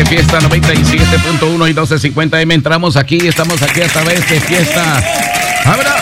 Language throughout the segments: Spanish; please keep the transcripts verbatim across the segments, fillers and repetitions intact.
de Fiesta noventa y siete punto uno y doce cincuenta eme. Entramos aquí, estamos aquí a través de Fiesta. ¡Abra!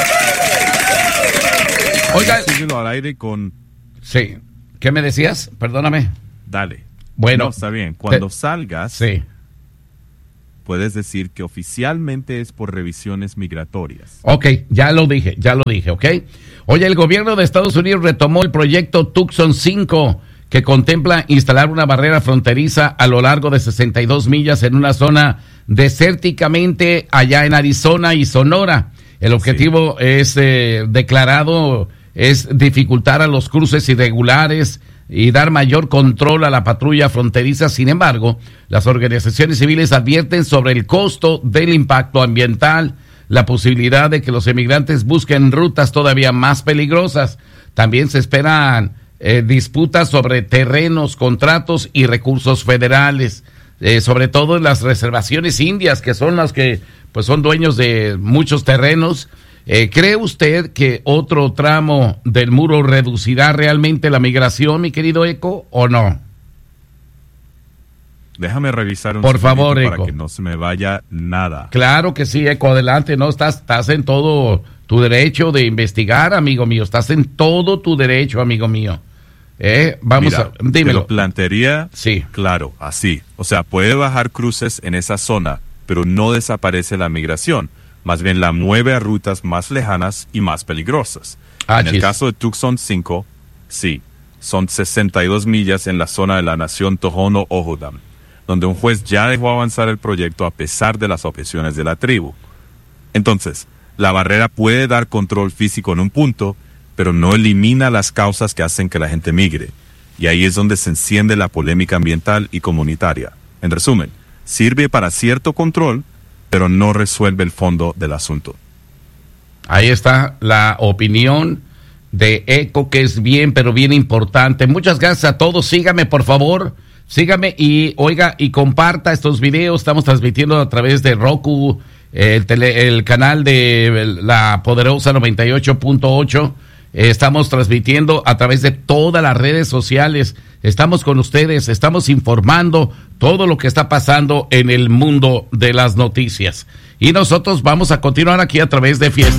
Oiga. Síguelo al aire con... Sí. ¿Qué me decías? Perdóname. Dale. Bueno. No, está bien. Cuando te... salgas... Sí. Puedes decir que oficialmente es por revisiones migratorias. Ok, ya lo dije, ya lo dije, ok. Oye, el gobierno de Estados Unidos retomó el proyecto Tucson cinco, que contempla instalar una barrera fronteriza a lo largo de sesenta y dos millas en una zona desérticamente allá en Arizona y Sonora. El objetivo sí. es eh, declarado, es dificultar a los cruces irregulares y dar mayor control a la patrulla fronteriza. Sin embargo, las organizaciones civiles advierten sobre el costo del impacto ambiental, la posibilidad de que los emigrantes busquen rutas todavía más peligrosas. También se esperan eh, disputas sobre terrenos, contratos y recursos federales, eh, sobre todo en las reservaciones indias, que son las que pues son dueños de muchos terrenos. Eh, ¿Cree usted que otro tramo del muro reducirá realmente la migración, mi querido Eco, o no? Déjame revisar un Por favor, Eco, para que no se me vaya nada. Claro que sí, Eco, adelante. No, estás, estás en todo tu derecho de investigar, amigo mío. Estás en todo tu derecho, amigo mío. Eh, vamos Mira, a, dímelo. Te lo plantearía, sí. Claro, así. O sea, puede bajar cruces en esa zona, pero no desaparece la migración. Más bien la mueve a rutas más lejanas y más peligrosas. Ah, en el chis. caso de Tucson cinco, sí, son sesenta y dos millas en la zona de la nación Tohono O'odham, donde un juez ya dejó avanzar el proyecto a pesar de las objeciones de la tribu. Entonces, la barrera puede dar control físico en un punto, pero no elimina las causas que hacen que la gente migre. Y ahí es donde se enciende la polémica ambiental y comunitaria. En resumen, sirve para cierto control, pero no resuelve el fondo del asunto. Ahí está la opinión de Eco, que es bien, pero bien importante. Muchas gracias a todos. Sígame, por favor. Sígame y, oiga, y comparta estos videos. Estamos transmitiendo a través de Roku, el, tele, el canal de La Poderosa noventa y ocho punto ocho. Eh, estamos transmitiendo a través de todas las redes sociales. Estamos con ustedes, estamos informando todo lo que está pasando en el mundo de las noticias. Y nosotros vamos a continuar aquí a través de Fiesta.